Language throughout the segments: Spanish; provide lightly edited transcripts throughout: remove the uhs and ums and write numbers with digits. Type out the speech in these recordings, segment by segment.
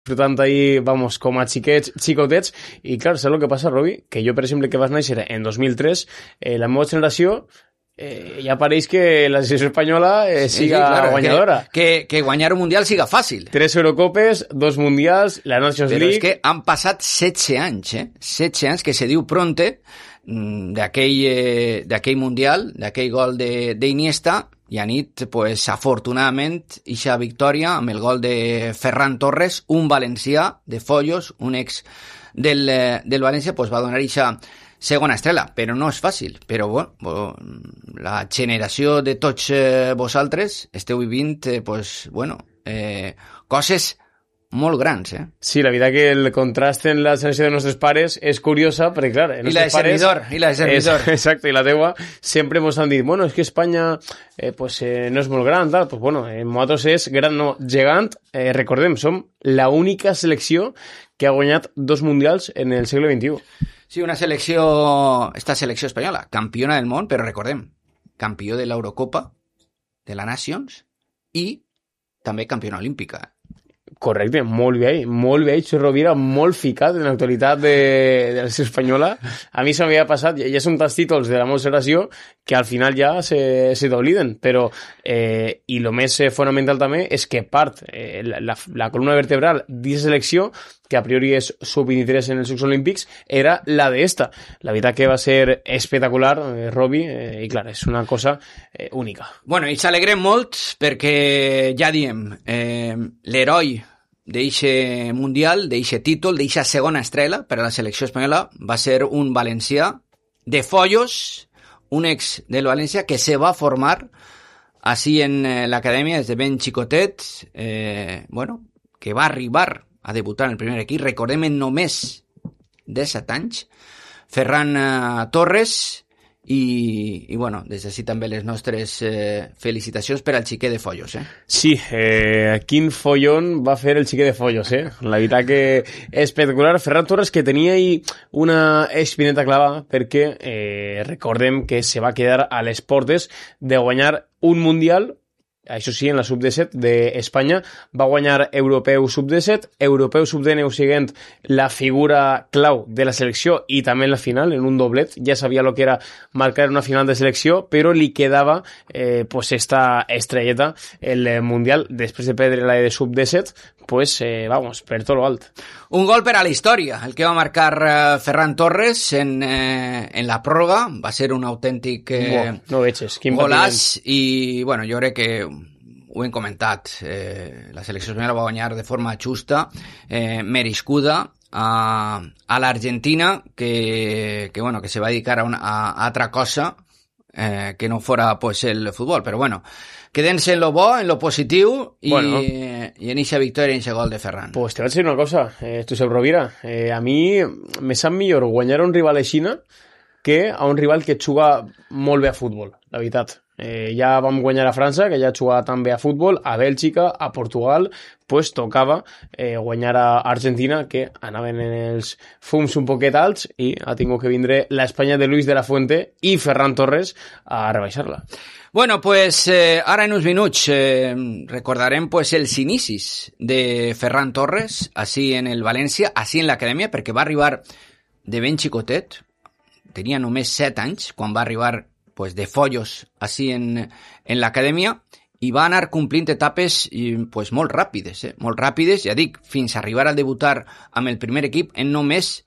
disfrutant ahir, vamos, com a xicotets, i clar, saps el que passa, Robi? Que jo, per exemple, que vas néixer en 2003, la meva generació ja pareix que la selecció espanyola siga claro, guanyadora. Que guanyar un mundial siga fàcil. 3 Eurocopes, 2 mundials, la Nations League... Però és que han passat 16 anys, 16 anys, que se diu pronte, d'aquell mundial, d'aquell gol d'Iniesta, i a nit, pues, afortunadament, ixa victòria amb el gol de Ferran Torres, un valencià de Follos, un ex del València, pues, va donar ixa segona estrella, però no és fàcil. Però bueno, la generació de tots vosaltres esteu vivint coses molt grans, Sí, la veritat que el contrast en la generació de nostres pares és curiosa, perquè clar... I la de servidor. Exacte, i la teua sempre ens han dit, bueno, és que Espanya no és molt gran, tal. Pues bueno, nosaltres és gran, no, gegant. Recordem, som la única selecció que ha guanyat 2 mundials en el segle XXI. Sí, esta selecció espanyola, campiona del món, però recordem, campió de l'Eurocopa, de la Nations, i també campiona olímpica. Correcte, molt bé, Xui Rovira, molt ficat en l'actualitat de la selecció espanyola. A mi se m'havia passat, ja són tants títols de la meva generació que al final ja se t'obliden, però i el més fonamental també és que part la columna vertebral d'aquesta selecció, que a priori és sub-23 en els Jocs Olímpics, era la d'esta. La veritat que va ser espectacular, Robi, i clar, és una cosa única. Bueno, i s'alegrem molt perquè, ja diem, l'heroi d'eixe mundial, d'eixe títol, d'eixa segona estrella per a la selecció espanyola va ser un valencià de Follos, un ex del València que se va formar així en l'acadèmia des de ben xicotet, que va arribar a debutar en el primer equip, recordem en només 17 anys, Ferran Torres, i bueno, des d'ací també les nostres felicitacions per al xiquet de Follos, Sí, quin follon va fer el xiquet de Follos, La veritat que espectacular. Ferran Torres, que tenia ahí una espineta clava perquè recordem que se va quedar a les portes de guanyar un mundial. Això sí, en la sub-17 d'Espanya va guanyar Europeu sub-17, Europeu sub-19 siguent la figura clau de la selecció i també en la final, en un doblet. Ja sabia el que era marcar una final de selecció, però li quedava esta estrelleta, el Mundial, després de perdre la de sub-17, per tot lo alt. Un gol per a la història, el que va marcar Ferran Torres en la pròrroga, va ser un autèntic no veig, golaç, i bueno, jo crec que ho hem comentat, la selecció espanyola va guanyar de forma justa, merescuda, a l'Argentina, que se va dedicar a altra cosa que no fora el futbol, però bueno, quedem-se en lo bo, en lo positiu, i en eixa victòria, en eixa gol de Ferran. Pues te vaig dir una cosa, Josep Rovira, a mi me sap millor guanyar un rival aixina que a un rival que juga molt bé a futbol, la veritat. Ja vam guanyar a França, que ja jugava tan bé a futbol, a Bèlgica, a Portugal, tocava guanyar a Argentina, que anaven en els fums un poquet alts, i ha tingut que vindre l'Espanya de Luis de la Fuente i Ferran Torres a rebaixar-la. Bueno, ara en uns minuts recordarem els inicis de Ferran Torres, així en el València, així en l'acadèmia, perquè va arribar de ben xicotet, tenia només 7 anys, quan va arribar de Follos així en l'acadèmia, i va anar complint etapes molt ràpides, ja dic, fins a arribar a debutar amb el primer equip en només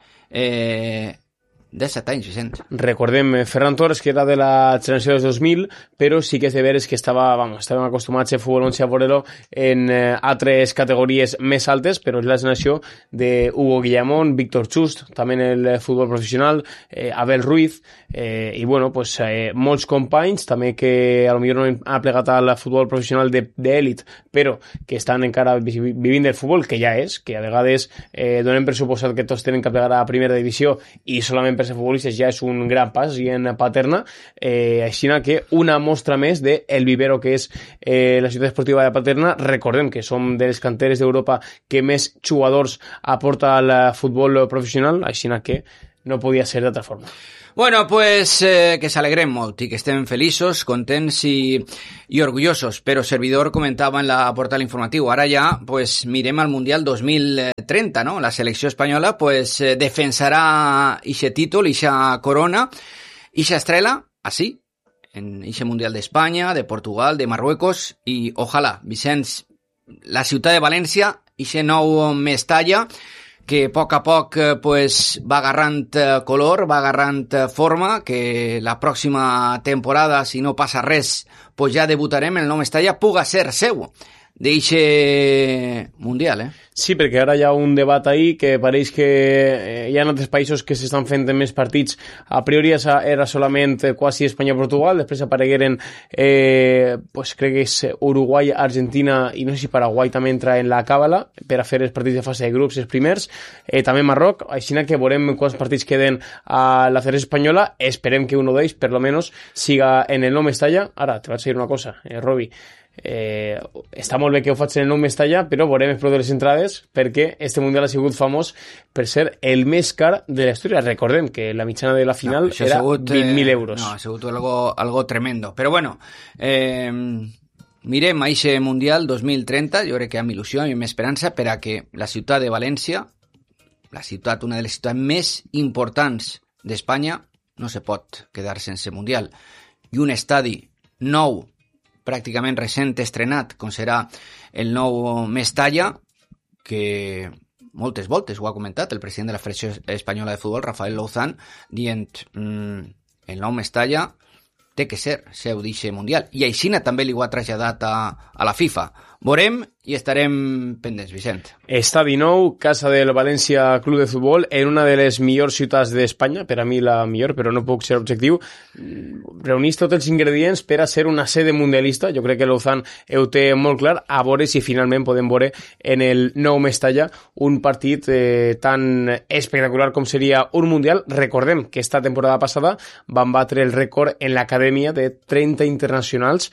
17 anys, Vicent. Recordem, Ferran Torres, que era de la generació dels 2000, però sí que és de veres que estàvem acostumats a futbol 11 a veure-lo en altres categories més altes, però és la generació de Hugo Guillamón, Víctor Chust, també en el futbol professional, Abel Ruiz, i bueno, molts companys, també que potser no han plegat al futbol professional d'èlit, però que estan encara vivint del futbol, que ja és, que a vegades donem per suposat que tots tenen que plegar a primera divisió i solament per ser futbolistes ja és un gran pas i en Paterna, així que una mostra més del vivero que és la ciutat esportiva de Paterna. Recordem que som de les canteres d'Europa que més jugadors aporta al futbol professional, així que no podia ser d'altra forma. Bueno, pues que s'alegrem molt i que estem feliços, contents i orgullosos, però servidor comentava en la portal informatiu, ara ja pues mirem al Mundial 2030, no? La selecció espanyola pues defensarà ixe títol, ixa corona, ixa estrela, así, en ixe Mundial d'Espanya, de Portugal, de Marruecos i ojalà, Vicenç, la ciutat de València, ixe nou Mestalla, que a poc pues, va agarrant color, va agarrant forma, que la pròxima temporada, si no passa res, pues ja debutarem en el nou Mestalla, puga ser seu d'eixe Mundial, Sí, perquè ara hi ha un debat ahí que pareix que hi ha altres països que s'estan fent més partits. A priori era solament quasi Espanya-Portugal, després aparegueren, pues crec que és Uruguai, Argentina i no sé si Paraguai també entra en la càbala per a fer els partits de fase de grups, els primers. També Marroc, així que veurem quants partits queden a la Federació Espanyola. Esperem que uno d'ells, per lo menos, siga en el nou Mestalla. Ara, te vaig dir una cosa, Robi. Està molt bé que ho faig en el nou Mestalla, però veurem el preu de les entrades perquè este Mundial ha sigut famós per ser el més car de la història. Recordem que la mitjana de la final era 20.000 euros. No, ha sigut algo tremendo. Però bueno, mirem a eixe Mundial 2030, jo crec que amb il·lusió i amb esperança per a que la ciutat de València, una de les ciutats més importants d'Espanya, no se pot quedar sense Mundial. I un estadi nou, pràcticament recent estrenat, com serà el nou Mestalla, que moltes voltes ho ha comentat el president de la Federació Espanyola de Futbol, Rafael Louzán, dient el nou Mestalla té que ser seu d'eixe Mundial. I aixina també li ho ha traslladat a la FIFA. Veurem i estarem pendents, Vicent. Estadi nou, casa del València Club de Futbol, en una de les millors ciutats d'Espanya, per a mi la millor, però no puc ser objectiu. Reunís tots els ingredients per a ser una sede mundialista. Jo crec que Louzán ho té molt clar, a veure si finalment podem veure en el nou Mestalla un partit tan espectacular com seria un Mundial. Recordem que esta temporada passada van batre el rècord en l'acadèmia de 30 internacionals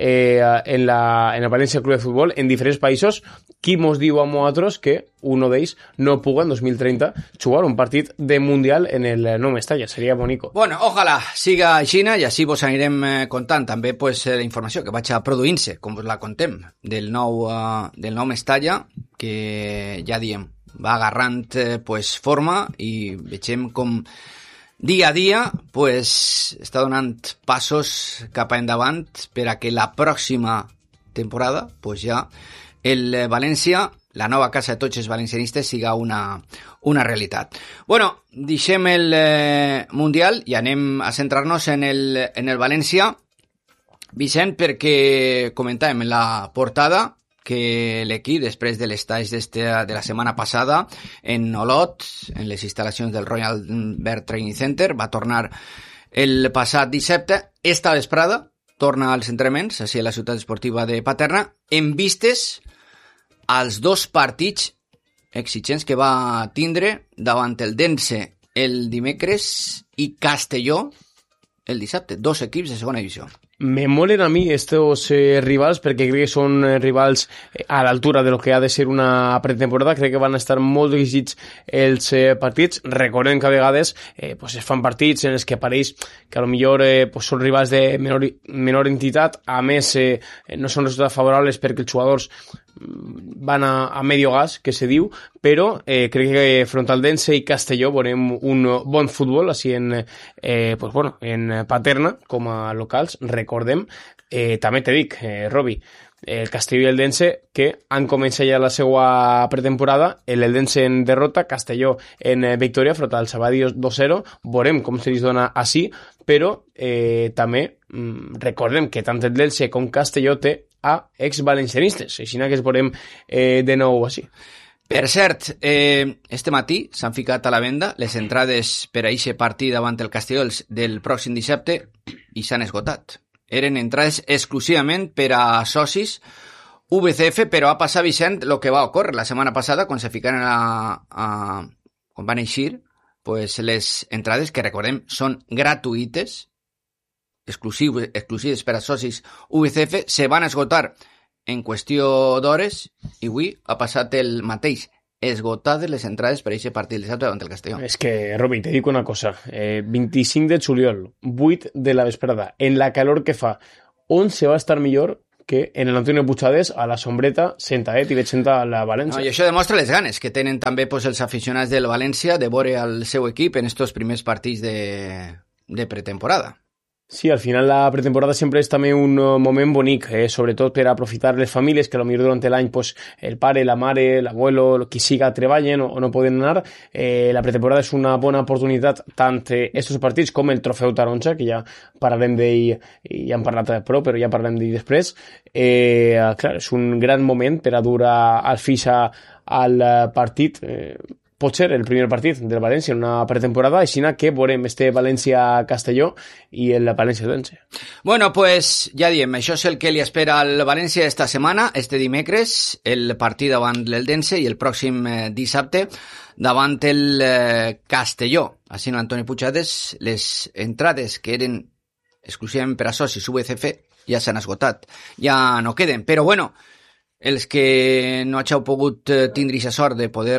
en el València Club de Futbol en diferents països. Qui mos diu a nosaltres que uno d'ells no puga en 2030 jugar un partit de Mundial en el nou Mestalla? Seria bonico. Bueno, ojalà siga així i així vos anirem contant també pues, la informació que vaig a produint-se, com vos la contem, del nou Mestalla, que ja diem, va agarrant pues, forma i vegem com dia a dia pues, està donant passos cap endavant per a que la pròxima temporada pues, ja el València, la nova casa de tots els valencianistes, siga una realitat. Bueno, deixem el Mundial i anem a centrar-nos en el València, Vicent, perquè comentàvem en la portada que l'equip, després de l'estage de la setmana passada en Olot, en les instal·lacions del Royal Bird Training Center, va tornar el passat dissabte. Esta vesprada torna als entrenaments, així a la ciutat esportiva de Paterna, en vistes als dos partits exigents que va tindre davant el Dense el dimecres i Castelló el dissabte. Dos equips de segona divisió. Me molen a mi estos rivals perquè crec que són rivals a l'altura de lo que ha de ser una pretemporada. Crec que van estar molt exigits els partits. Recordem que a vegades pues es fan partits en els que pareix que a lo millor pues són rivals de menor entitat, a més no són resultats favorables perquè els jugadors van a medio gas, que se diu, però crec que front al Dense i Castelló veurem un bon futbol així en Paterna com a locals. Recordem, també te dic, Robi, el Castelló i el Dense que han començat ja la seva pretemporada, el Dense en derrota, Castelló en victòria front al Sabadell 2-0. Veurem com se li dona així, però també recordem que tant el Dense com Castelló té a ex-valencianistes, així que es veurem de nou així. Per cert, este matí s'han ficat a la venda les entrades per a eixe partit davant el Castelló del pròxim dissabte i s'han esgotat. Eren entrades exclusivament per a socis VCF, però ha passat, Vicent, el que va ocórrer la setmana passada quan se ficaren quan van eixir pues, les entrades, que recordem són gratuïtes, exclusives per a socis VCF, se van esgotar en qüestió d'hores i avui ha passat el mateix. esgotades les entrades per a aquest partit de dissabte davant el Castelló. És que, Robi, te dic una cosa. 25 de juliol, 8 de la vesprada, en la calor que fa, on se va estar millor que en el Antonio Puigades a la sombreta sentadet i veig senta la València. No, i això demostra les ganes que tenen també pues, els aficionats del València de veure el seu equip en estos primers partits de pretemporada. Sí, al final la pretemporada sempre és també un moment bonic, sobretot per aprofitar les famílies que potser durant l'any pues, el pare, la mare, l'abuelo, qui siga treballen o no poden anar. La pretemporada és una bona oportunitat tant estos partits com el trofeu Taronja, que ja parlarem d'ell i ja hem parlat prou, però ja parlem d'ell després. Clar, és un gran moment per a dur al fixa al partit, pot ser el primer partit del València en una pretemporada, així que veurem este València-Castelló i el València-Odense. Bueno, pues ja diem, això és el que li espera al València esta setmana, este dimecres, el partit davant l'Eldense i el pròxim dissabte davant el Castelló. Així en Antoni Puigades, les entrades que eren exclusivament per a socis UVCF ja s'han esgotat, ja no queden, però bueno, els que no hàgiu pogut tindre aquesta sort de poder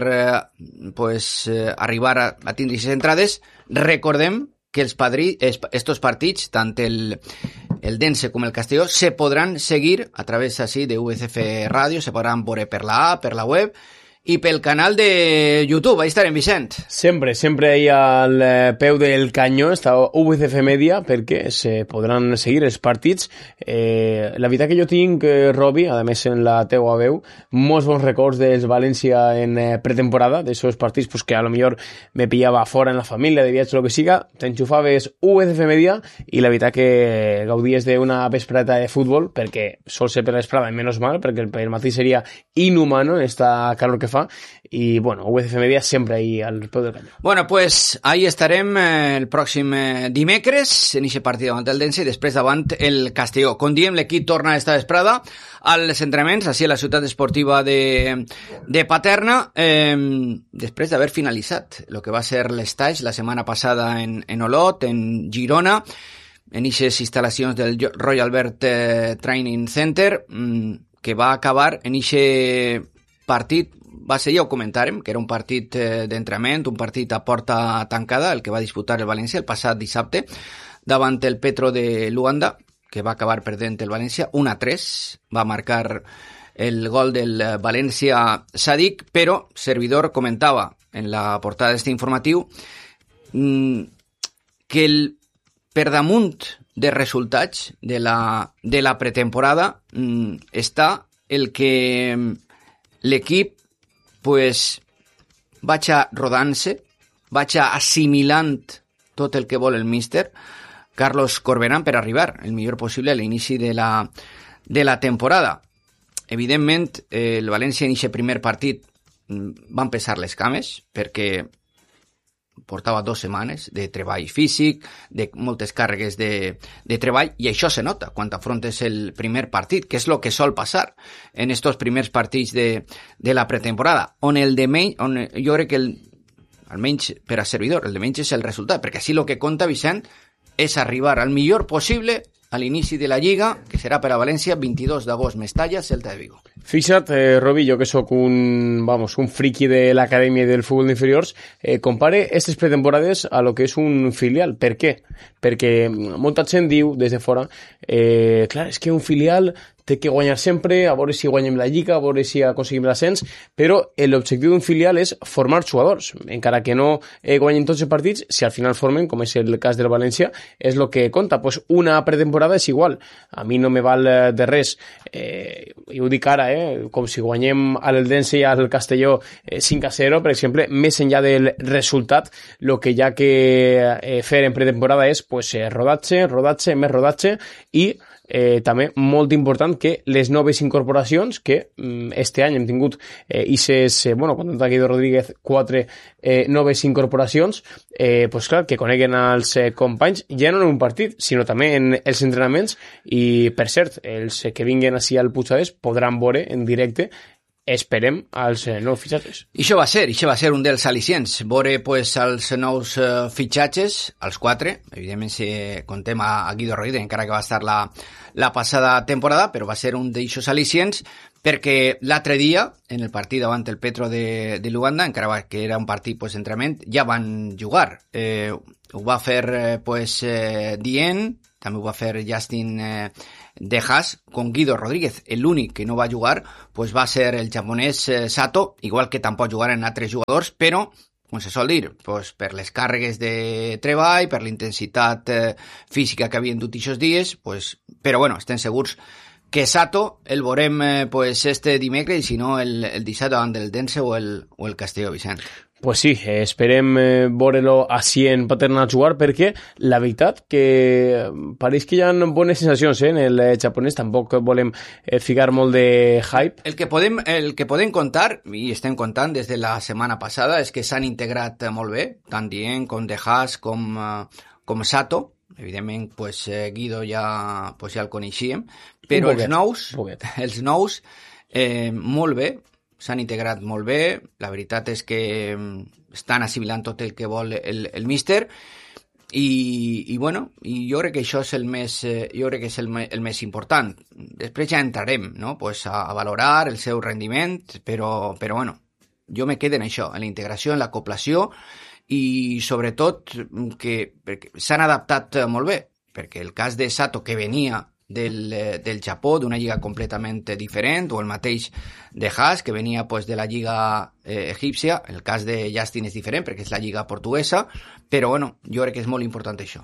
arribar a tindre aquestes entrades, recordem que estos partits, tant el Dense com el Castelló, se podran seguir a través así de VCF Radio, se podran veure per la app, per la web i pel canal de YouTube. Ahí estarem, Vicent. Sempre ahí al peu del canyó està VCF Media perquè se podran seguir els partits. La veritat que jo tinc, Robi, a més en la teua veu, molts bons records dels València en pretemporada, d'aquests partits pues, que a lo millor me pillava fora en la família, de viatge o el que siga, t'enxufaves VCF Media i la veritat que gaudies d'una vesprada de futbol, perquè sol ser per la vesprada, menys mal, perquè el matí seria inhumano en esta calor que fa, i bueno, UCF Media sempre ahí al peu del canyó. Bueno, pues ahí estarem el pròxim dimecres en aquest partit davant el Dense i després davant el Castelló. Com diem, l'equip torna esta vesprada als entrenaments, així a la ciutat esportiva de Paterna, després d'haver finalitzat el que va ser l'estage la setmana passada en Olot, en Girona, en aquestes instal·lacions del Royal Albert Training Center, que va acabar en aquest partit. Va ser, ja ho comentàrem, que era un partit d'entrenament, un partit a porta tancada, el que va disputar el València el passat dissabte, davant el Petro de Luanda, que va acabar perdent el València 1-3, va marcar el gol del València Sadik, però Servidor comentava en la portada d'este informatiu que per damunt de resultats de la pretemporada està el que l'equip pues vaig rodant-se, vaig assimilant tot el que vol el míster Carlos Corberán per arribar el millor possible a l'inici de la temporada. Evidentment, el València en aquest primer partit van pesar les cames perquè portava 2 setmanes de treball físic, de moltes càrregues de treball, i això se nota quan afrontes el primer partit, que és el que sol passar en estos primers partits de la pretemporada, on jo crec que almenys per a Servidor, el de menys és el resultat, perquè així el que compta, Vicent, és arribar al millor possible a l'inici de la Lliga, que serà per a València 22 d'agost, Mestalla, Celta de Vigo. Fixa't, Robi, jo que sóc un friki de l'acadèmia del futbol d'inferiors, compare aquestes pretemporades a lo que és un filial. Per què? Perquè molta gent diu des de fora, clar, és que un filial té que guanyar sempre, a veure si guanyem la Lliga, a veure si aconseguim l'ascens, però l'objectiu d'un filial és formar jugadors, encara que no guanyen tots els partits, si al final formen, com és el cas del València, és el que compta. Pues una pretemporada és igual, a mi no me val de res, i ho dic ara, com si guanyem a l'Eldense i al Castelló 5-0, per exemple, més enllà del resultat, el que hi ha que fer en pretemporada és pues, rodatge, més rodatge, i també molt important que les noves incorporacions, que este any hem tingut quan ha Guido Rodríguez 4 noves incorporacions, pues clar, que coneguen els companys ja no en un partit, sinó també en els entrenaments, i per cert, els que vinguen així al Puigades podran veure en directe esperem als nous fitxatges. I això va ser un dels al·licients. Veure pues, els nous fitxatges, els 4, evidentment si contem a Guido Rodríguez, encara que va estar la passada temporada, però va ser un d'aixòs al·licients perquè l'altre dia, en el partit davant el Petro de Luanda, encara que era un partit pues, d'entrenament, ja van jugar. Ho va fer Dient, també ho va fer Justin De Haas con Guido Rodríguez. L'únic que no va jugar pues, va ser el japonès Sato, igual que tampoc jugaren altres jugadors, però, com se sol dir, pues, per les càrregues de treball, per la intensitat física que havien dut aquests dies, pues, però bueno, estem segurs que Sato el veurem pues, este dimecres i si no el dissabte davant del Dense o el Castelló Vicent. Pues sí, esperem veure-lo així en Paterna a jugar perquè la veritat que pareix que hi ha bones sensacions en el japonès, tampoc volem ficar molt de hype. El que podem contar, i estem contant des de la setmana passada, és que s'han integrat molt bé, tant Dient com De Haas com Sato. Evidentment, pues, Guido ja el coneixíem, però els nous molt bé, s'han integrat molt bé, la veritat és que estan assimilant tot el que vol el míster i bueno, i jo crec que això és el més important. Després ja entrarem, no? Pues a valorar el seu rendiment, però bueno, jo me quedo en això, en la integració, en l'acoplació i sobretot que s'han adaptat molt bé, perquè el cas de Sato, que venia del Japó, d'una lliga completament diferent, o el mateix de Haas, que venia pues, de la lliga egípcia. El cas de Justin és diferent perquè és la lliga portuguesa, però bueno, jo crec que és molt important això.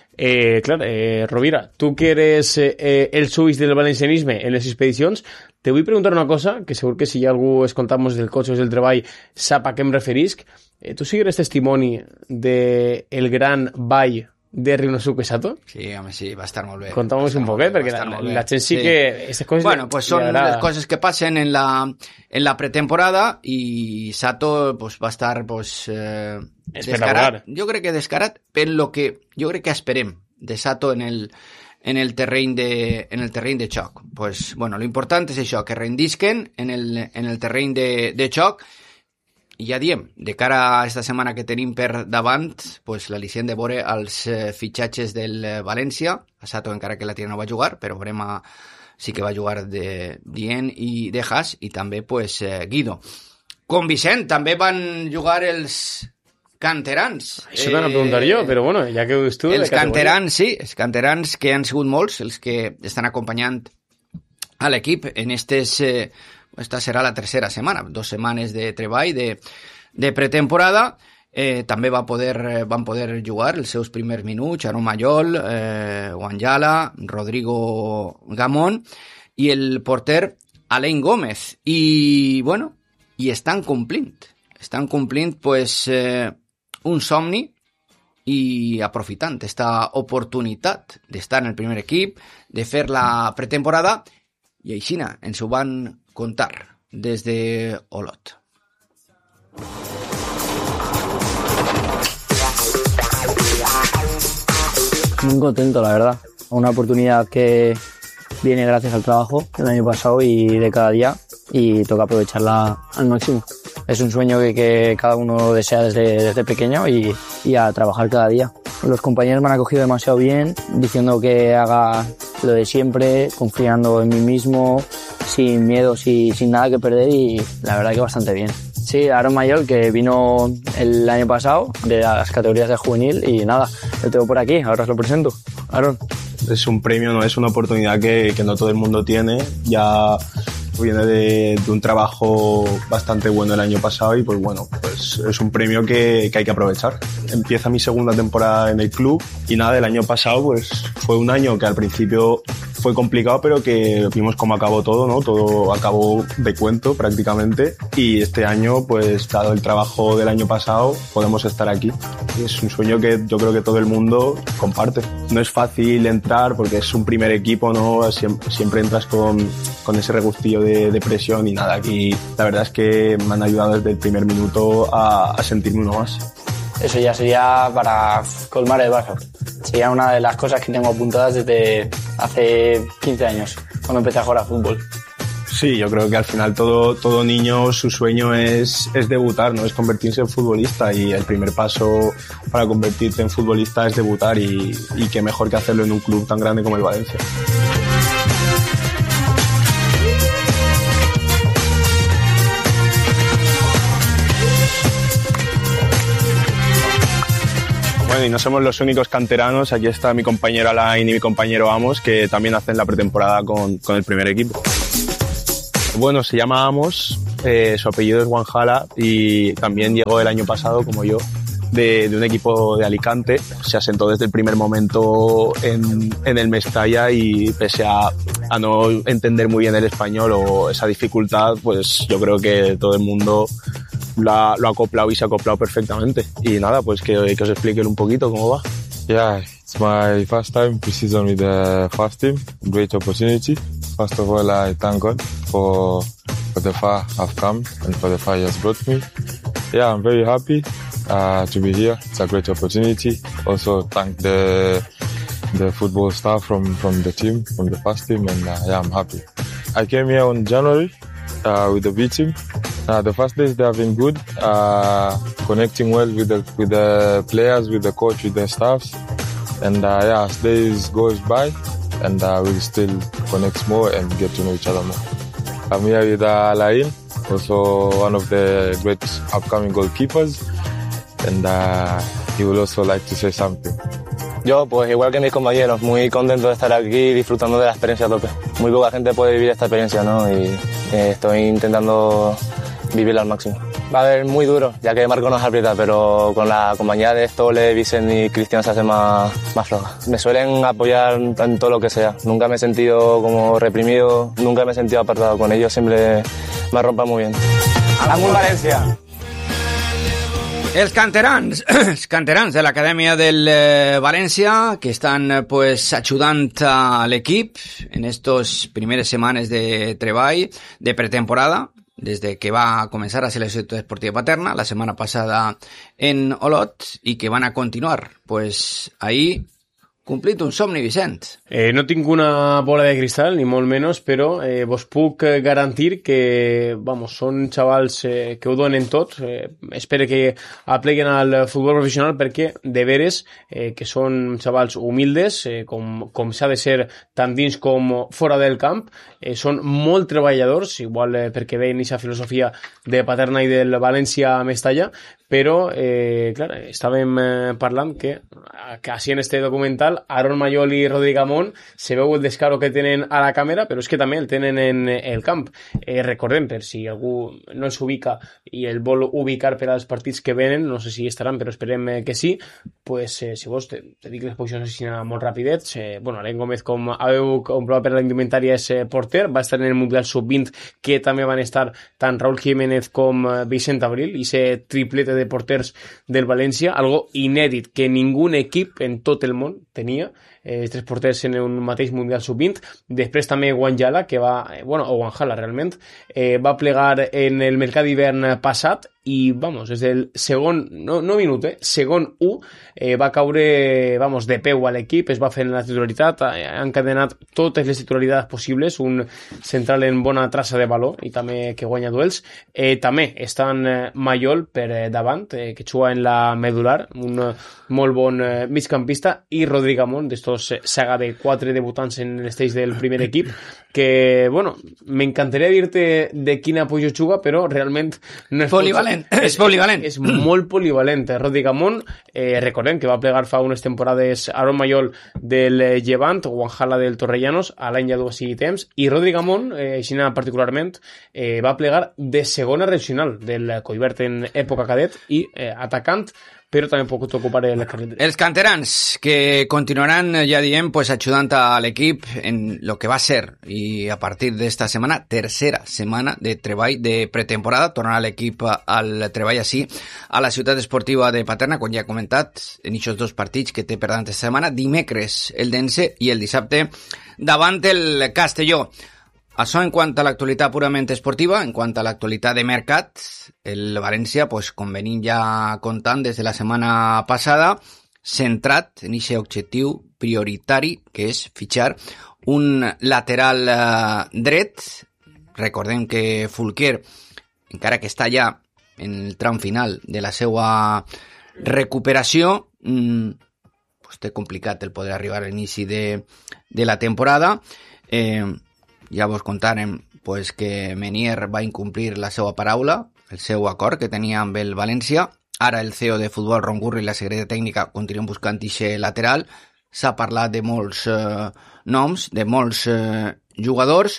Rovira, tu que eres el suís del valencianisme en les expedicions, te vull preguntar una cosa, que segur que si hi ha algú escoltant-nos del cotxe o del treball sap a què em referisc. Tu sigues testimoni del gran ball de Ryunosuke Sato? Sí, home, sí, va estar molt bé. Conta'm-nos un poquet, perquè la gent sí que... Bueno, pues són les coses que passen en la pretemporada i Sato pues, va estar pues, descarat. Jo crec que descarat, per lo que jo crec que esperem de Sato en el terreny de xoc. Pues, bueno, lo important és això, que rendisquen en el terreny de xoc. I ja diem, de cara a esta setmana que tenim per davant, pues, l'al·licient de veure els fitxatges del València, a Sato encara que la tira no va jugar, però veurem sí que va jugar de Dient i de Haas, i també pues, Guido. Com Vicent, també van jugar els canterans. Això t'anava a preguntar jo, però bueno, ja que ho dius tu... Els canterans, sí, els canterans que han sigut molts, els que estan acompanyant a l'equip en esta serà la tercera setmana, 2 setmanes de treball de pretemporada. També van poder jugar els seus primers minuts Aaron Mayol, Wanjala, Rodrigo Gamón i el porter Alain Gómez. I bueno, i estan complint pues, un somni i aprofitant esta oportunitat d'estar en el primer equip, de fer la pretemporada, i així ens ho van contar des de Olot. Muy contento, la verdad. Una oportunidad que viene gracias al trabajo del año pasado y de cada día, y toca aprovecharla al máximo. Es un sueño que cada uno desea desde pequeño y a trabajar cada día. Los compañeros me han acogido demasiado bien, diciendo que haga lo de siempre, confiando en mí mismo, sin miedo, sin nada que perder, y la verdad que bastante bien. Sí, Aaron Mayol, que vino el año pasado de las categorías de juvenil, y nada, lo tengo por aquí, ahora os lo presento. Aaron. Es un premio, no es una oportunidad que no todo el mundo tiene. Ya viene de un trabajo bastante bueno el año pasado y pues bueno, pues es un premio que hay que aprovechar. Empieza mi segunda temporada en el club y nada, el año pasado pues fue un año que al principio fue complicado, pero que vimos cómo acabó todo, ¿no? Todo acabó de cuento prácticamente, y este año pues dado el trabajo del año pasado podemos estar aquí. Y es un sueño que yo creo que todo el mundo comparte. No es fácil entrar porque es un primer equipo, ¿no? Siempre entras con ese regustillo de presión, y nada, aquí la verdad es que me han ayudado desde el primer minuto a sentirme uno más. Eso ya sería para colmar el vaso. Sería una de las cosas que tengo apuntadas desde hace 15 años, cuando empecé a jugar a fútbol. Sí, yo creo que al final todo niño, su sueño es debutar, ¿no? Es convertirse en futbolista, y el primer paso para convertirte en futbolista es debutar, y qué mejor que hacerlo en un club tan grande como el Valencia. Bueno, y no somos los únicos canteranos. Aquí está mi compañero Alain y mi compañero Amos, que también hacen la pretemporada con el primer equipo. Bueno, se llama Amos, su apellido es Wanjala, y también llegó el año pasado, como yo, de un equipo de Alicante. Se asentó desde el primer momento en el Mestalla, y pese a no entender muy bien el español o esa dificultad, pues yo creo que todo el mundo lo ha acoplado y se ha acoplado perfectamente. Y nada, pues que os explique un poquito cómo va. Yeah, it's my first time pre-season with the first team. Great opportunity. First of all, I thank God for the far I've come and for the far He has brought me. Yeah, I'm very happy to be here. It's a great opportunity. Also, thank the football staff from the team, from the first team, and yeah, I'm happy. I came here on January with the B team. The first days they have been good, connecting well with the players, with the coach, with the staffs, and yeah, as days goes by, and we'll still connect more and get to know each other more. I'm here with Alain, also one of the great upcoming goalkeepers, and he will also like to say something. Yo, pues igual que mis compañeros, muy contento de estar aquí disfrutando de la experiencia a tope. Muy poca gente puede vivir esta experiencia, ¿no? Y estoy intentando vivirla al máximo. Va a haber muy duro, ya que Marco nos aprieta, pero con la compañía de Stolle, Vicent y Cristian se hace más floja. Me suelen apoyar en todo lo que sea. Nunca me he sentido como reprimido, nunca me he sentido apartado. Con ellos siempre me rompan muy bien. ¡Vamos, Valencia! Els canterans de l'acadèmia del València, que estan pues ajudant a l'equip en estos primeres setmanes de treball, de pretemporada, des de que va començar a Selecció Esportiva Paterna la setmana passada en Olot, i que van a continuar pues ahir complit un somni, Vicent. No tinc una bola de cristal, ni molt menys, però vos puc garantir que, vamos, són xavals que ho donen tot. Espero que apleguen al futbol professional, perquè de veres que són xavals humildes, com s'ha de ser tant dins com fora del camp. Són molt treballadors, igual perquè veien aquesta filosofia de Paterna i del València Mestalla, però, clar, estàvem parlant que així en este documental Aaron Mayol i Rodrigo Amón se veu el descaro que tenen a la càmera, però és que també el tenen en el camp. Recordem, per si algú no s'ubica i el vol ubicar per als partits que venen, no sé si estaran, però esperem que sí, pues, si vols te dic les posicions així molt rapidets. Bueno, Alain Gómez, com haveu comprovat per la indumentària, és porter, va estar en el Mundial Sub-20, que també van estar tant Raúl Jiménez com Vicent Abril, i ese triplete de porters del València, algo inèdit que ningú equip en tot el món tenia, tres porters en un mateix Mundial Sub-20. Després també Wanjala, que va, bueno, o Wanjala realment, va plegar en el mercat d'hivern passat, i, vamos, des del segon, no minut, segon 1, va caure, vamos, de peu a l'equip, es va fer en la titularitat, ha encadenat totes les titularitats possibles, un central en bona traça de valor, i també que guanya duels. També estan Mayol per davant, que juga en la medular, un molt bon migcampista, i Rodrigo Amón, d'estos saga de 4 debutants en l'esteix del primer equip, que, bueno, m'encantaria dir-te de quina posició juga, però realment no és polivalent. És polivalent. És molt polivalent. Rodrigo Amón, recordem que va plegar fa unes temporades Aaron Mayol del Llevant, Wanjala del Torrellanos, a l'any ja dues i temps, i Rodrigo Amón, així particularment, va plegar de segona regional del Collverd en època cadet i atacant, però també pot ocupar el carrer. Els canterans que continuaran, ja diem, pues, ajudant a l'equip en lo que va ser, i a partir d'esta setmana, tercera setmana de treball de pretemporada, tornarà l'equip al treball així a la ciutat esportiva de Paterna, com ja he comentat, en aquests dos partits que té per davant aquesta setmana, dimecres el d'Ence i el dissabte davant el Castelló. Això en quant a l'actualitat purament esportiva. En quant a l'actualitat de mercat, el València, pues, com venim ja comptant des de la setmana passada, centrat en aquest objectiu prioritari, que és fitxar un lateral dret, recordem que Fulquier, encara que està ja en el tram final de la seva recuperació, pues té complicat el poder arribar a l'inici de la temporada. Ja vos contarem pues, que Menier va incomplir la seva paraula, el seu acord que tenia amb el València. Ara el CEO de futbol, Ron Gurri, i la secretaria tècnica continuen buscant ixe lateral. S'ha parlat de molts noms, de molts jugadors.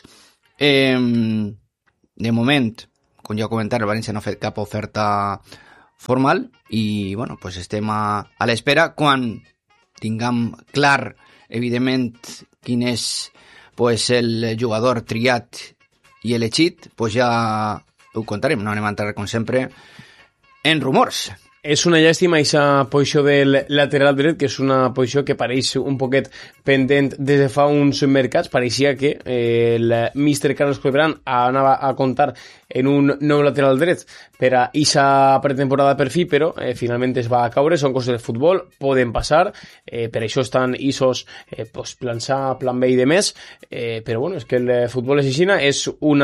De moment, com ja he comentat, el València no ha fet cap oferta formal i bueno, pues estem a l'espera. Quan tinguem clar, evidentment, quin és pues, el jugador triat i elegit, pues ja ho contarem. No anem a entrar, com sempre, en rumors. És una llàstima aquesta posició del lateral dret, que és una posició que pareix un poquet pendent des de fa uns mercats. Pareixia que el míster Carlos Cuebrán anava a comptar en un nou lateral dret per a aquesta pretemporada per fi, però finalment es va caure. Són coses del futbol, poden passar, per això estan isos pues, plan A, plan B i demés, però bueno, és que el futbol és així, és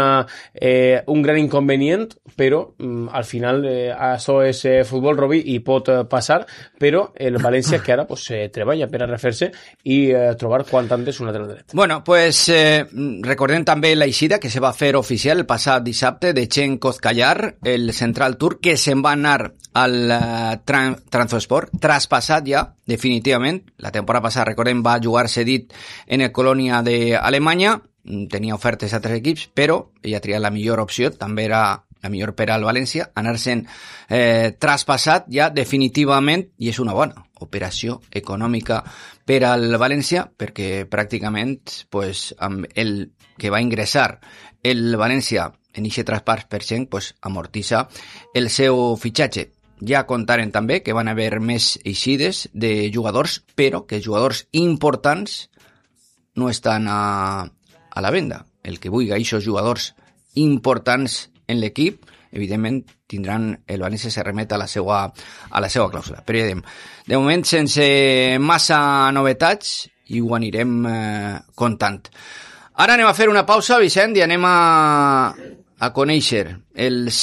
un gran inconvenient, però al final això és futbol, Robi, i pot passar, però el València que ara pues, treballa per a refer-se i trobar quant antes un lateral dret. Bueno, pues recordem també l'eixida que se va fer oficial el passat dissabte de Chen Kozkayar, el central turc, que se'n va anar al Trabzonspor, traspassat ja definitivament. La temporada passada, recordem, va jugar cedit en el Colònia d'Alemanya, tenia ofertes a 3 equips, però ella ha triat la millor opció, també era la millor per al València, anar-se'n traspassat ja definitivament, i és una bona operació econòmica per al València, perquè pràcticament pues, amb el que va ingressar el València en aquest traspàs per Chen, pues, amortitza el seu fitxatge. Ja contaren també que van haver més eixides de jugadors, però que jugadors importants no estan a la venda. El que vulgui aquests jugadors importants en l'equip, evidentment tindran, el València se remet a la seva clàusula. Però ja de moment sense massa novetats i ho anirem contant. Ara anem a fer una pausa, Vicent, i anem a conèixer els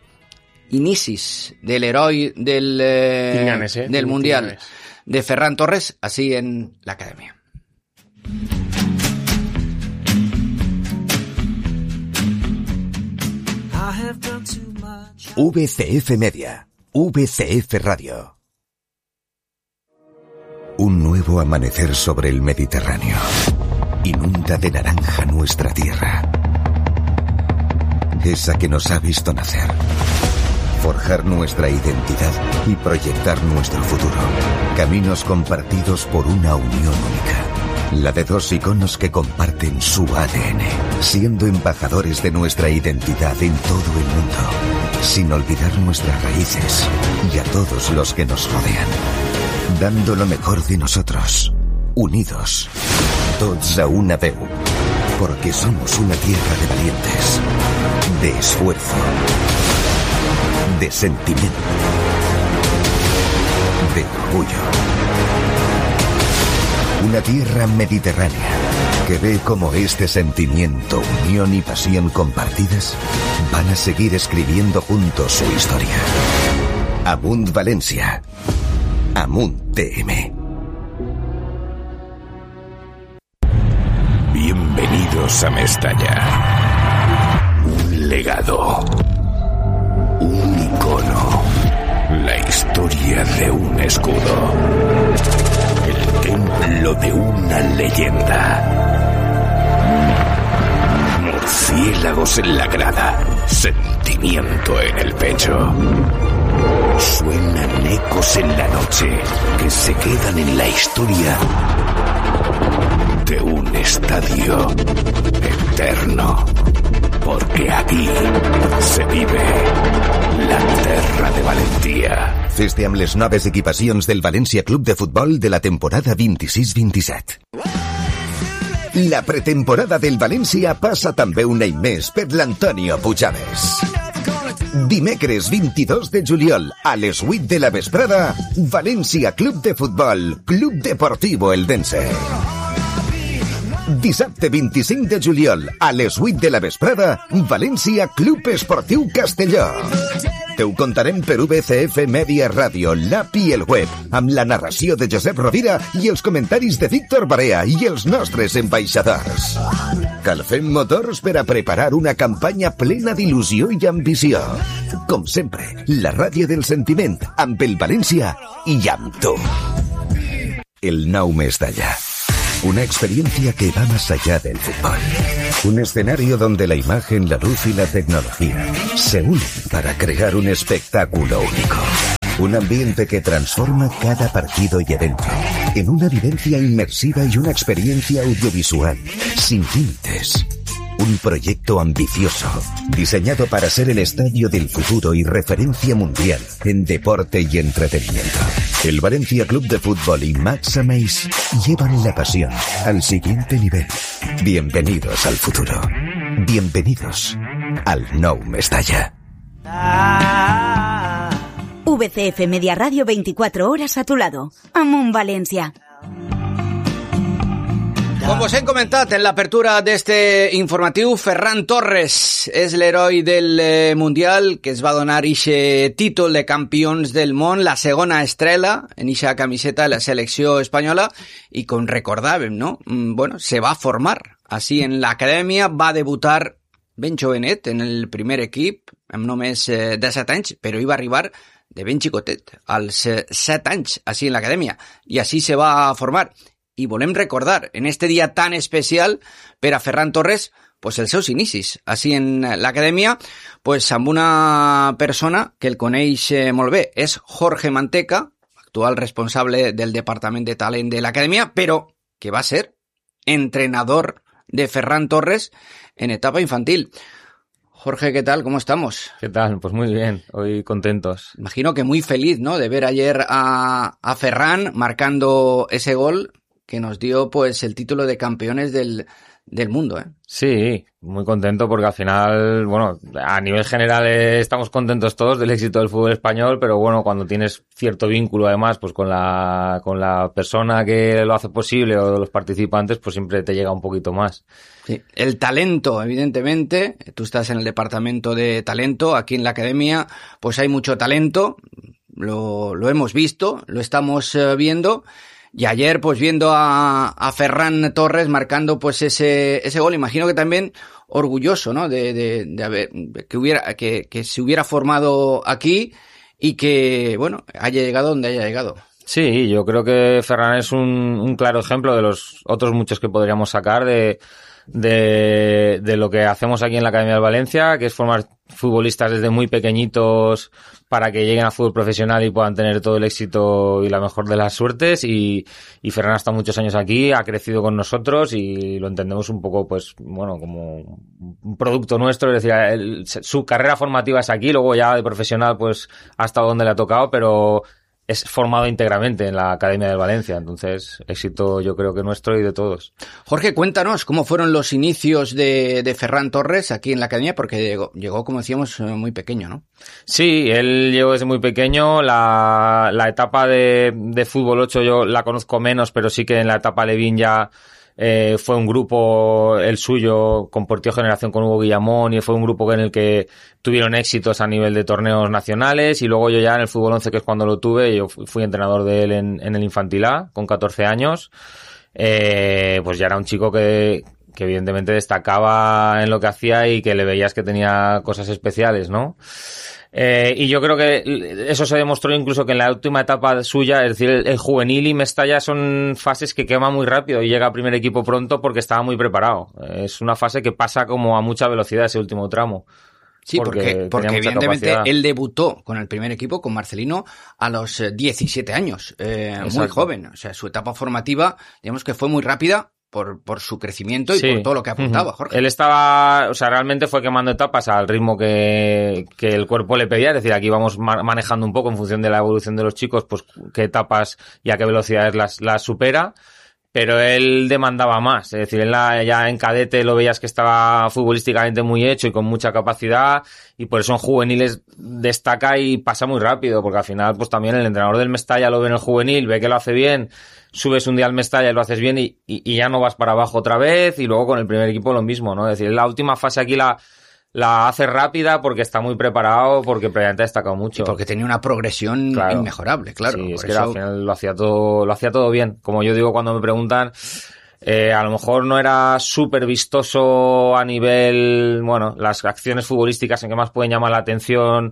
inicis de l'heroi del Mundial de Ferran Torres, així en l'acadèmia. VCF Media, VCF Radio. Un nuevo amanecer sobre el Mediterráneo. Inunda de naranja nuestra tierra. Esa que nos ha visto nacer. Forjar nuestra identidad y proyectar nuestro futuro. Caminos compartidos por una unión única. La de dos iconos que comparten su ADN, siendo embajadores de nuestra identidad en todo el mundo, sin olvidar nuestras raíces y a todos los que nos rodean, dando lo mejor de nosotros, unidos, tots a una veu, porque somos una tierra de valientes, de esfuerzo, de sentimiento, de orgullo. Una tierra mediterránea que ve cómo este sentimiento, unión y pasión compartidas van a seguir escribiendo juntos su historia. Amunt Valencia. Amunt TM. Bienvenidos a Mestalla. Un legado. Un icono. La historia de un escudo. El templo de una leyenda. Murciélagos en la grada. Sentimiento en el pecho. Suenan ecos en la noche que se quedan en la historia de un estadio eterno. Porque aquí se vive la terra de Valentia. Feste amb les noves equipacions del València Club de Futbol de la temporada 26-27. La pretemporada del València passa també un any més per l'Antonio Pujaves. Dimecres 22 de juliol a les 8 de la vesprada, València Club de Futbol, Club Deportivo Eldense. Dissabte 25 de juliol, a les 8 de la vesprada, València Club Esportiu Castelló. Te ho contarem per VCF Media Ràdio, l'app i el web, amb la narració de Josep Rovira i els comentaris de Víctor Barea i els nostres ambaixadors. Calfem motors per a preparar una campanya plena d'il·lusió i ambició. Com sempre, la ràdio del sentiment, amb el València i amb tu. El Nou Mestalla. Una experiencia que va más allá del fútbol. Un escenario donde la imagen, la luz y la tecnología se unen para crear un espectáculo único. Un ambiente que transforma cada partido y evento en una vivencia inmersiva y una experiencia audiovisual sin límites. Un proyecto ambicioso, diseñado para ser el estadio del futuro y referencia mundial en deporte y entretenimiento. El Valencia Club de Fútbol y Max Ameis llevan la pasión al siguiente nivel. Bienvenidos al futuro. Bienvenidos al Nou Mestalla. VCF Media Radio, 24 horas a tu lado. Amunt València. Com us hem comentat en l'apertura d'este informatiu, Ferran Torres és l'heroi del Mundial que es va donar ixe títol de campions del món, la segona estrela en ixa camiseta de la selecció espanyola, i com recordàvem, no? Bueno, se va formar així en l'acadèmia, va debutar ben jovenet en el primer equip, amb només 17 anys, però hi va arribar de ben xicotet, als 7 anys, així en l'acadèmia, i així se va formar. I volem recordar, en este dia tan especial per a Ferran Torres, pues els seus inicis, així en l'acadèmia, pues amb una persona que el coneix molt bé, és Jorge Manteca, actual responsable del Departament de Talent de l'acadèmia, però que va ser entrenador de Ferran Torres en etapa infantil. Jorge, ¿qué tal? ¿Cómo estamos? ¿Qué tal? Pues muy bien, hoy contentos. Imagino que muy feliz, ¿no?, de ver ayer a Ferran marcando ese gol que nos dio pues el título de campeones del mundo, ¿eh? Sí, muy contento porque al final, bueno, a nivel general estamos contentos todos del éxito del fútbol español, pero bueno, cuando tienes cierto vínculo además pues con la persona que lo hace posible o los participantes, pues siempre te llega un poquito más. Sí, el talento, evidentemente, tú estás en el departamento de talento, aquí en la academia pues hay mucho talento, lo hemos visto, lo estamos viendo. Y ayer, pues viendo a Ferran Torres marcando pues ese gol, imagino que también orgulloso, ¿no?, de haber que se hubiera formado aquí y que, bueno, haya llegado donde haya llegado. Sí, yo creo que Ferran es un claro ejemplo de los otros muchos que podríamos sacar de lo que hacemos aquí en la Academia del Valencia, que es formar futbolistas desde muy pequeñitos para que lleguen a fútbol profesional y puedan tener todo el éxito y la mejor de las suertes, y Ferran ha estado muchos años aquí, ha crecido con nosotros y lo entendemos un poco, pues, bueno, como un producto nuestro, es decir, su carrera formativa es aquí, luego ya de profesional, pues, ha estado donde le ha tocado, pero es formado íntegramente en la Academia del Valencia, entonces éxito yo creo que nuestro y de todos. Jorge, cuéntanos cómo fueron los inicios de Ferran Torres aquí en la Academia, porque llegó como decíamos, muy pequeño, ¿no? Sí, él llegó desde muy pequeño, la etapa de fútbol 8 yo la conozco menos, pero sí que en la etapa Levín ya fue un grupo, el suyo, compartió generación con Hugo Guillamón, y fue un grupo en el que tuvieron éxitos a nivel de torneos nacionales, y luego yo ya en el fútbol 11, que es cuando lo tuve, yo fui entrenador de él en el Infantil A, con 14 años, pues ya era un chico que evidentemente destacaba en lo que hacía y que le veías que tenía cosas especiales, ¿no? Y yo creo que eso se demostró incluso que en la última etapa suya, es decir, el juvenil y Mestalla son fases que quema muy rápido y llega a primer equipo pronto porque estaba muy preparado. Es una fase que pasa como a mucha velocidad ese último tramo. Sí, porque evidentemente él debutó con el primer equipo, con Marcelino, a los 17 años, muy joven. O sea, su etapa formativa, digamos que fue muy rápida por su crecimiento y por todo lo que apuntaba, Jorge. Él estaba, o sea, realmente fue quemando etapas al ritmo que el cuerpo le pedía, es decir, aquí vamos manejando un poco en función de la evolución de los chicos, pues qué etapas y a qué velocidades las supera. pero él demandaba más, es decir, él ya en cadete lo veías que estaba futbolísticamente muy hecho y con mucha capacidad, y por eso en juveniles destaca y pasa muy rápido, porque al final pues también el entrenador del Mestalla lo ve en el juvenil, ve que lo hace bien, subes un día al Mestalla y lo haces bien y ya no vas para abajo otra vez, y luego con el primer equipo lo mismo, ¿no? Es decir, la última fase aquí la hace rápida porque está muy preparado, porque previamente ha destacado mucho. Y porque tenía una progresión inmejorable, claro. Sí, es que al final lo hacía todo bien. Como yo digo cuando me preguntan, a lo mejor no era súper vistoso a nivel, bueno, las acciones futbolísticas en que más pueden llamar la atención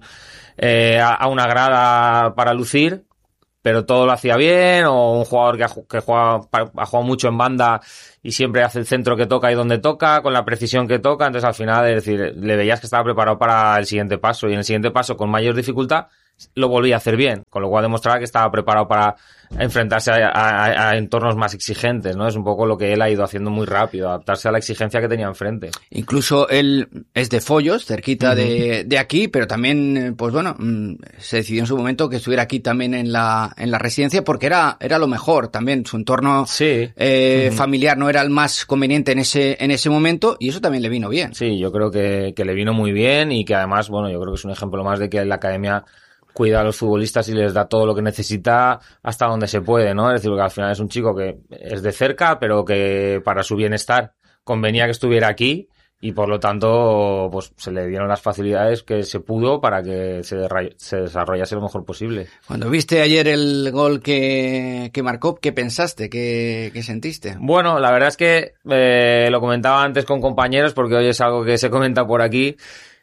a una grada para lucir, pero todo lo hacía bien, o un jugador que ha jugado mucho en banda y siempre hace el centro que toca y donde toca, con la precisión que toca, entonces al final, es decir, le veías que estaba preparado para el siguiente paso, y en el siguiente paso, con mayor dificultad, lo volvía a hacer bien, con lo cual demostraba que estaba preparado para enfrentarse a entornos más exigentes, ¿no? Es un poco lo que él ha ido haciendo muy rápido, adaptarse a la exigencia que tenía enfrente. Incluso él es de Follos, cerquita de aquí, pero también, pues bueno, se decidió en su momento que estuviera aquí también en la residencia, porque era lo mejor también, su entorno familiar no era el más conveniente en ese momento, y eso también le vino bien. Sí, yo creo que le vino muy bien, y que además, bueno, yo creo que es un ejemplo más de que la academia cuida a los futbolistas y les da todo lo que necesita hasta donde se puede, ¿no? Es decir, que al final es un chico que es de cerca, pero que para su bienestar convenía que estuviera aquí, y por lo tanto pues se le dieron las facilidades que se pudo para que se desarrollase lo mejor posible. Cuando viste ayer el gol que marcó, ¿qué pensaste? ¿Qué sentiste? Bueno, la verdad es que lo comentaba antes con compañeros, porque hoy es algo que se comenta por aquí,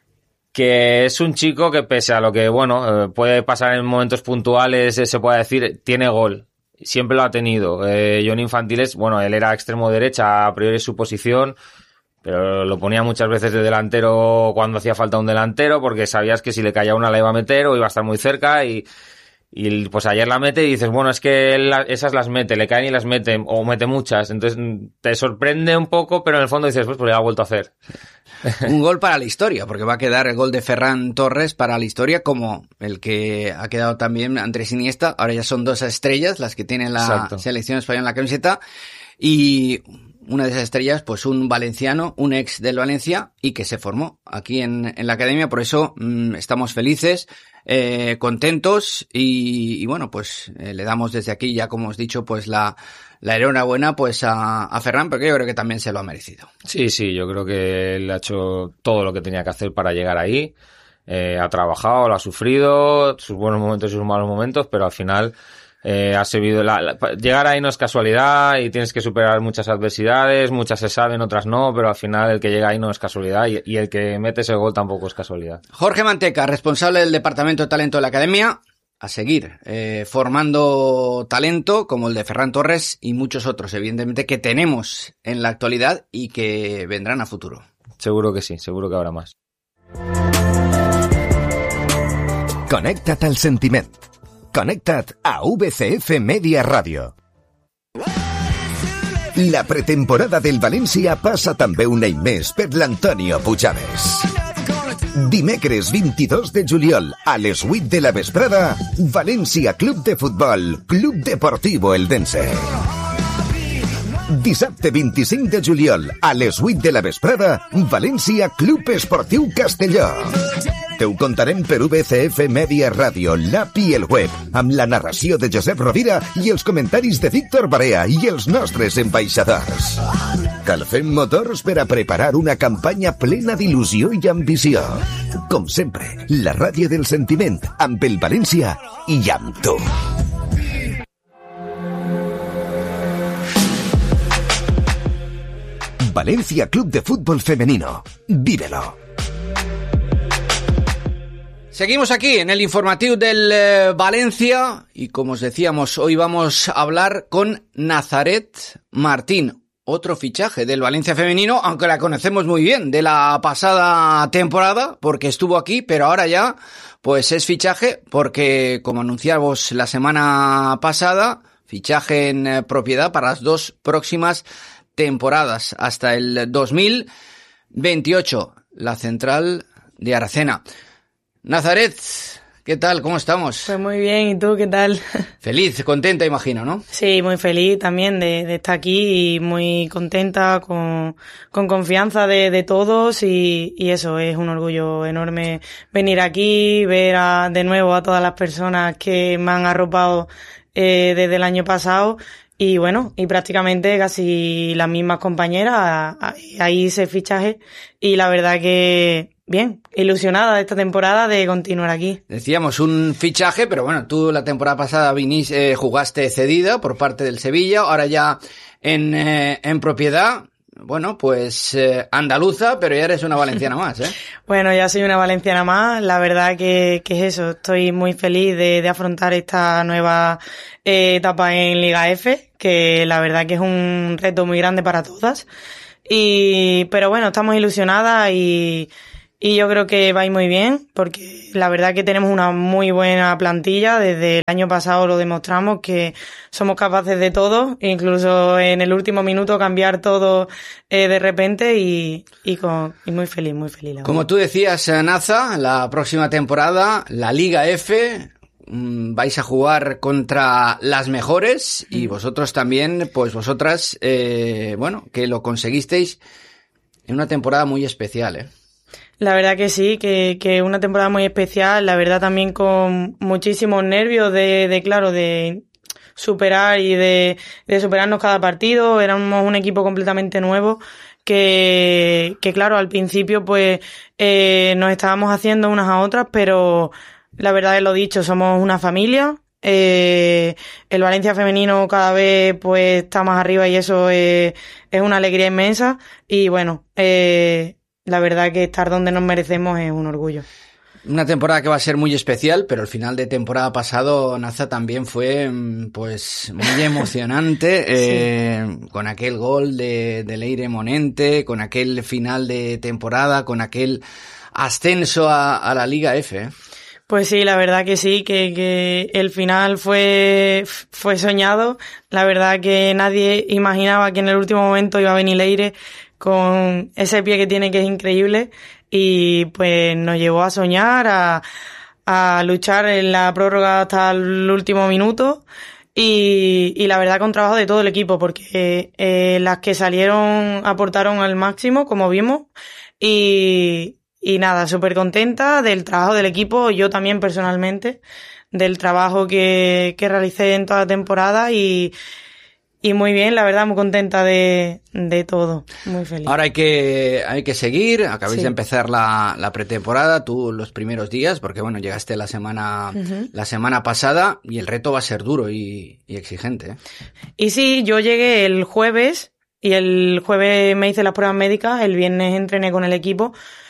que es un chico que, pese a lo que, bueno, puede pasar en momentos puntuales, se puede decir, tiene gol. Siempre lo ha tenido. Yo en infantiles, bueno, él era extremo derecha, a priori su posición, pero lo ponía muchas veces de delantero cuando hacía falta un delantero, porque sabías que si le caía una la iba a meter o iba a estar muy cerca, y pues ayer la mete y dices, bueno, es que él esas las mete, le caen y las mete, o mete muchas, entonces te sorprende un poco, pero en el fondo dices, pues ya ha vuelto a hacer. Un gol para la historia, porque va a quedar el gol de Ferran Torres para la historia, como el que ha quedado también Andrés Iniesta. Ahora ya son 2 estrellas las que tiene la selección española en la camiseta, y una de esas estrellas, pues un valenciano, un ex del Valencia, y que se formó aquí en la academia. Por eso estamos felices, contentos, y bueno, pues le damos desde aquí, ya como os he dicho, pues la enhorabuena pues a Ferran, porque yo creo que también se lo ha merecido. Sí, yo creo que él ha hecho todo lo que tenía que hacer para llegar ahí, ha trabajado, lo ha sufrido, sus buenos momentos y sus malos momentos, pero al final ha servido. Llegar ahí no es casualidad, y tienes que superar muchas adversidades, muchas se saben, otras no, pero al final el que llega ahí no es casualidad, y el que mete ese gol tampoco es casualidad. Jorge Manteca, responsable del Departamento de Talento de la Academia, a seguir formando talento como el de Ferran Torres y muchos otros, evidentemente, que tenemos en la actualidad y que vendrán a futuro. Seguro que sí, seguro que habrá más. Connecta't al sentiment. Connecta't a VCF Media Radio. La pretemporada del València passa també un any més per l'Antonio Pujaves. Dimecres 22 de juliol a les 8 de la vesprada, València Club de Futbol, Club Deportivo Eldense. Dissabte 25 de juliol a les 8 de la vesprada, València Club Esportiu Castelló. Te ho contarem per VCF Media Radio, l'app i el web, amb la narració de Josep Rovira i els comentaris de Víctor Barea i els nostres ambaixadors. Calfem motors per a preparar una campanya plena d'il·lusió i ambició. Com sempre, la ràdio del sentiment, amb el València i amb tu. Valencia Club de Fútbol Femenino. Vívelo. Seguimos aquí en el informativo del Valencia, y como os decíamos, hoy vamos a hablar con Nazaret Martín, otro fichaje del Valencia femenino, aunque la conocemos muy bien de la pasada temporada porque estuvo aquí, pero ahora ya pues es fichaje porque, como anunciamos la semana pasada, fichaje en propiedad para las 2 próximas temporadas hasta el 2028, la central de Aracena. Nazaret, ¿Qué tal? ¿Cómo estamos? Pues muy bien, ¿y tú qué tal? Feliz, contenta, imagino, ¿no? Sí, muy feliz también de estar aquí y muy contenta, con confianza de todos y eso, es un orgullo enorme venir aquí, ver de nuevo a todas las personas que me han arropado desde el año pasado y bueno, y prácticamente casi las mismas compañeras, ahí hice fichaje y la verdad que bien, ilusionada de esta temporada de continuar aquí. Decíamos un fichaje, pero bueno, tú la temporada pasada jugaste cedida por parte del Sevilla, ahora ya en propiedad. Bueno, pues andaluza, pero ya eres una valenciana más, ¿eh? Bueno, ya soy una valenciana más. La verdad que es eso. Estoy muy feliz de afrontar esta nueva etapa en Liga F, que la verdad que es un reto muy grande para todas. Pero bueno, estamos ilusionadas y yo creo que va a ir muy bien, porque la verdad que tenemos una muy buena plantilla. Desde el año pasado lo demostramos que somos capaces de todo, incluso en el último minuto cambiar todo de repente y muy feliz, la verdad. Como tú decías, Naza, la próxima temporada, la Liga F, vais a jugar contra las mejores y vosotros también, pues vosotras, bueno, que lo conseguisteis en una temporada muy especial, ¿eh? La verdad que sí, que una temporada muy especial, la verdad también con muchísimos nervios de superar y de superarnos cada partido. Éramos un equipo completamente nuevo que claro, al principio pues nos estábamos haciendo unas a otras, pero la verdad es lo dicho, somos una familia. El Valencia femenino cada vez pues está más arriba y eso es una alegría inmensa y bueno, la verdad que estar donde nos merecemos es un orgullo. Una temporada que va a ser muy especial, pero el final de temporada pasado, Naza, también fue pues muy emocionante, sí. Con aquel gol de Leire Monente, con aquel final de temporada, con aquel ascenso a la Liga F, ¿eh? Pues sí, la verdad que sí, que el final fue soñado. La verdad que nadie imaginaba que en el último momento iba a venir Leire con ese pie que tiene, que es increíble, y pues nos llevó a soñar, a luchar en la prórroga hasta el último minuto y la verdad con trabajo de todo el equipo, porque las que salieron aportaron al máximo, como vimos, y nada, súper contenta del trabajo del equipo, yo también personalmente, del trabajo que realicé en toda la temporada y muy bien, la verdad, muy contenta de todo, muy feliz. Ahora hay que seguir, acabáis de empezar la pretemporada, tú los primeros días, porque bueno, llegaste la semana pasada y el reto va a ser duro y exigente, ¿eh? Y sí, yo llegué el jueves y el jueves me hice las pruebas médicas, el viernes entrené con el equipo,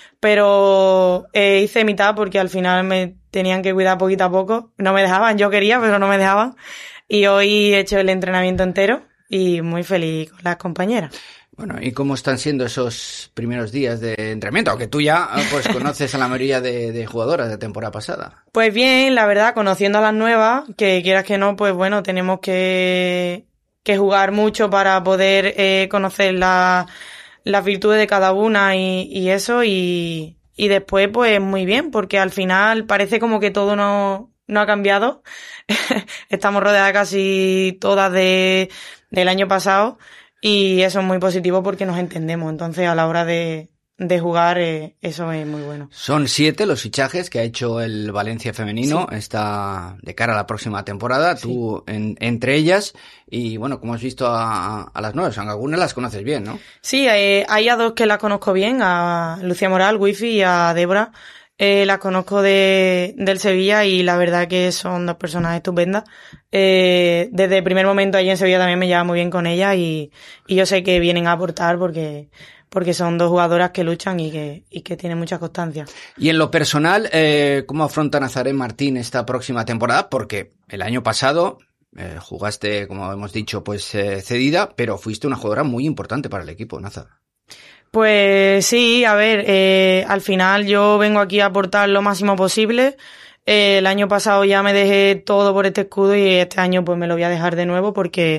pero hice mitad porque al final me tenían que cuidar poquito a poco, no me dejaban, yo quería, pero no me dejaban. Y hoy he hecho el entrenamiento entero y muy feliz con las compañeras. Bueno, ¿y cómo están siendo esos primeros días de entrenamiento? Aunque tú ya pues conoces a la mayoría de jugadoras de temporada pasada. Pues bien, la verdad, conociendo a las nuevas, que quieras que no, pues bueno, tenemos que jugar mucho para poder conocer las virtudes de cada una y eso, y después pues muy bien, porque al final parece como que todo no ha cambiado. Estamos rodeadas casi todas del año pasado y eso es muy positivo porque nos entendemos. Entonces a la hora de jugar eso es muy bueno. Son 7 los fichajes que ha hecho el Valencia femenino está de cara a la próxima temporada, sí. Tú entre ellas y bueno, como has visto a las nuevas, aunque algunas las conoces bien, ¿no? Sí, hay a 2 que las conozco bien, a Lucía Moral, Wifi, y a Débora. Las conozco del Sevilla y la verdad que son 2 personas estupendas. Desde el primer momento allí en Sevilla también me llevaba muy bien con ellas y yo sé que vienen a aportar porque son 2 jugadoras que luchan y que tienen mucha constancia. Y en lo personal, ¿cómo afronta Nazaret Martín esta próxima temporada? Porque el año pasado jugaste, como hemos dicho, pues cedida, pero fuiste una jugadora muy importante para el equipo, Nazaret. Pues sí, a ver, al final yo vengo aquí a aportar lo máximo posible. El año pasado ya me dejé todo por este escudo y este año pues me lo voy a dejar de nuevo porque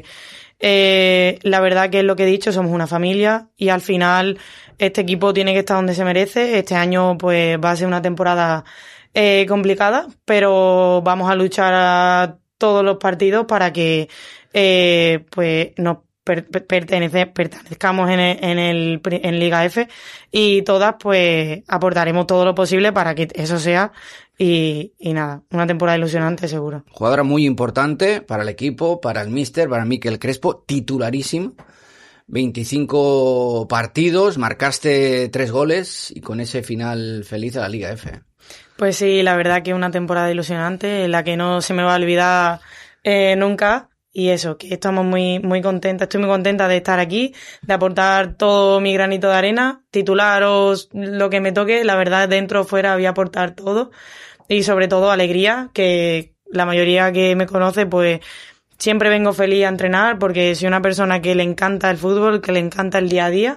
la verdad que es lo que he dicho, somos una familia y al final este equipo tiene que estar donde se merece. Este año pues va a ser una temporada complicada, pero vamos a luchar a todos los partidos para que pues nos pertenezcamos en Liga F, y todas pues aportaremos todo lo posible para que eso sea, y nada, una temporada ilusionante seguro. Jugadora muy importante para el equipo, para el míster, para Miquel Crespo, titularísimo. 25 partidos, marcaste 3 goles y con ese final feliz a la Liga F. Pues sí, la verdad que una temporada ilusionante, en la que no se me va a olvidar nunca. Y eso, que estamos muy contentas, estoy muy contenta de estar aquí, de aportar todo mi granito de arena, titular o lo que me toque, la verdad dentro o fuera voy a aportar todo, y sobre todo alegría, que la mayoría que me conoce pues siempre vengo feliz a entrenar, porque soy una persona que le encanta el fútbol, que le encanta el día a día,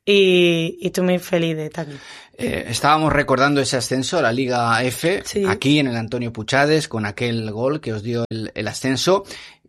y estoy muy feliz de estar aquí. Estábamos recordando ese ascenso a la Liga F, sí, aquí en el Antonio Puchades, con aquel gol que os dio el ascenso.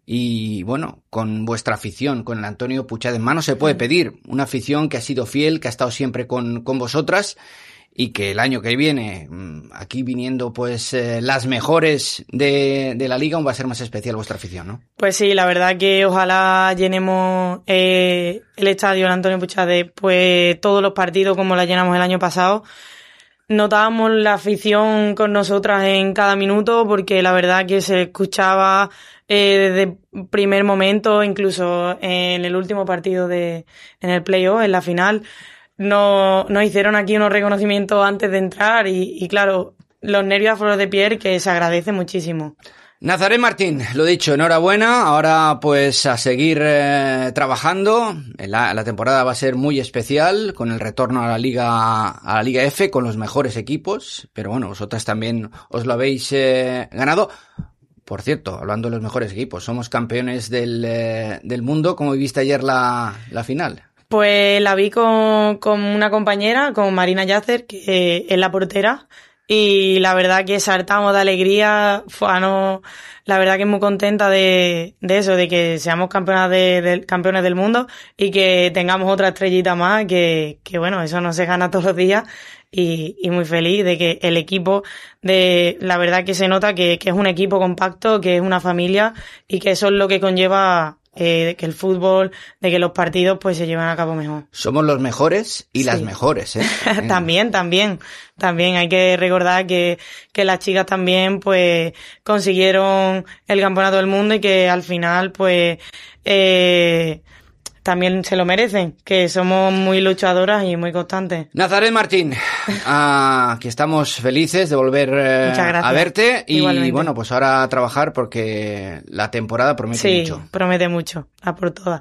Y bueno, con vuestra afición, con el Antonio Puchades, más no se puede pedir. Una afición que ha sido fiel, que ha estado siempre con vosotras, y que el año que viene, aquí viniendo pues las mejores de la liga, aún va a ser más especial vuestra afición, ¿no? Pues sí, la verdad que ojalá llenemos el estadio del Antonio Puchades pues todos los partidos como la llenamos el año pasado. Notábamos la afición con nosotras en cada minuto, porque la verdad que se escuchaba desde el primer momento, incluso en el último partido en el playoff, en la final, nos hicieron aquí unos reconocimientos antes de entrar, y claro, los nervios a flor de piel, que se agradece muchísimo. Nazaret Martín, lo dicho, enhorabuena. Ahora pues a seguir trabajando. La temporada va a ser muy especial, con el retorno a la Liga F, con los mejores equipos, pero bueno, vosotras también os lo habéis ganado. Por cierto, hablando de los mejores equipos, somos campeones del mundo. ¿Cómo viviste ayer la final? Pues la vi con una compañera, con Marina Yacer, que es la portera, y la verdad que saltamos de alegría. La verdad que muy contenta de eso, de que seamos campeones del mundo, y que tengamos otra estrellita más, que bueno, eso no se gana todos los días, y muy feliz de que el equipo, la verdad que se nota que es un equipo compacto, que es una familia, y que eso es lo que conlleva que el fútbol, de que los partidos pues se llevan a cabo mejor. Somos los mejores y las mejores, ¿eh? También hay que recordar que las chicas también pues consiguieron el campeonato del mundo, y que al final pues también se lo merecen, que somos muy luchadoras y muy constantes. Nazaret Martín, que estamos felices de volver a verte, y igualmente. Bueno, pues ahora a trabajar, porque la temporada promete mucho. Sí, promete mucho, a por todas.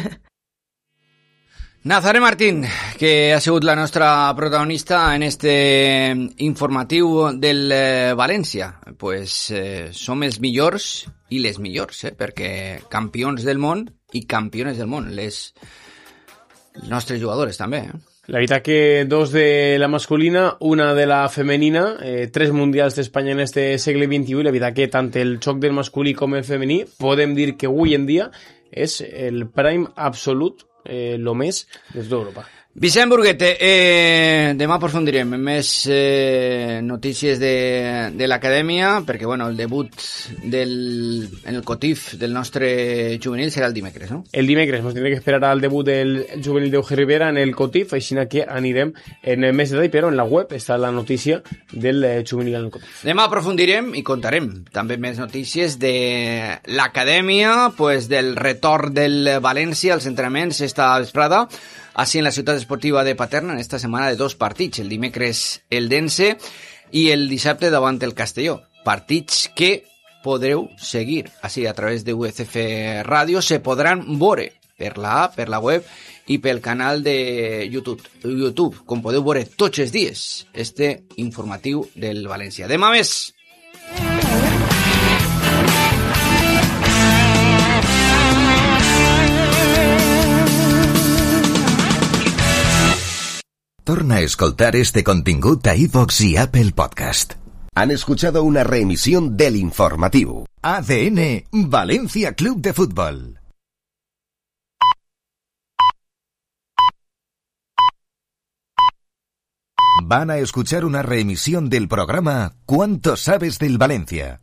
Nazaret Martín, que ha sigut la nostra protagonista en este informatiu del València. Pues som els millors i les millors, perquè campions del món i campiones del món, les nostres jugadores també. La veritat que 2 de la masculina, una de la femenina, 3 mundials d'Espanya en este segle XXI, i la veritat que tant el xoc del masculí com el femení podem dir que avui en dia és el prime absolut, lo més des d'Europa. Vicent Burguete, demà aprofundirem en més notícies de l'acadèmia, perquè bueno, el debut en el COTIF del nostre juvenil serà el dimecres, no? El dimecres, ens tindrem que esperar al debut del juvenil d'Euge Rivera en el COTIF, així que anirem en més detall, però en la web està la notícia del juvenil en el COTIF. Demà aprofundirem i contarem també més notícies de l'acadèmia, pues del retorn del València als entrenaments esta vesprada, així en la ciutat esportiva de Paterna, en esta setmana de 2 partits, el dimecres el Dense i el dissabte davant el Castelló. Partits que podreu seguir així a través de UCF Ràdio, se podran veure per la app, per la web i pel canal de YouTube, com podeu veure tots els dies este informatiu del València. Demà més! Torna a escoltar este contingut a iVoox y Apple Podcast. Han escuchado una reemisión del informativo. ADN Valencia Club de Fútbol. Van a escuchar una reemisión del programa ¿Cuánto sabes del Valencia?